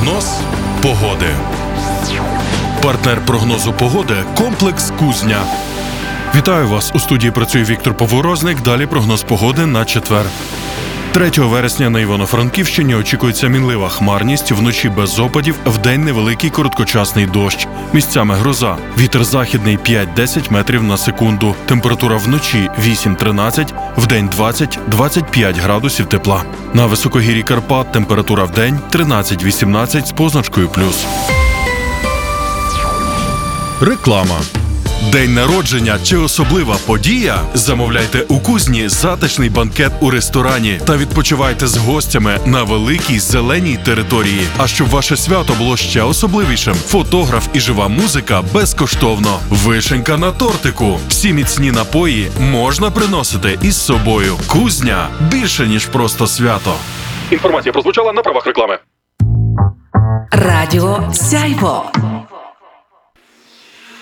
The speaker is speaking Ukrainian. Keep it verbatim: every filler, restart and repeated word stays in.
Прогноз погоди. Партнер прогнозу погоди – комплекс «Кузня». Вітаю вас! У студії працює Віктор Поворозник. Далі прогноз погоди на четвер. третього вересня на Івано-Франківщині очікується мінлива хмарність, вночі без опадів, вдень невеликий короткочасний дощ. Місцями гроза. Вітер західний п'ять-десять метрів на секунду. Температура вночі вісім-тринадцять, вдень двадцять-двадцять п'ять градусів тепла. На високогір'ї Карпат температура вдень тринадцять-вісімнадцять з позначкою плюс. Реклама. День народження чи особлива подія? Замовляйте у Кузні затишний банкет у ресторані та відпочивайте з гостями на великій зеленій території. А щоб ваше свято було ще особливішим, фотограф і жива музика безкоштовно. Вишенька на тортику. Всі міцні напої можна приносити із собою. Кузня – більше, ніж просто свято. Інформація прозвучала на правах реклами. Радіо Сяйво.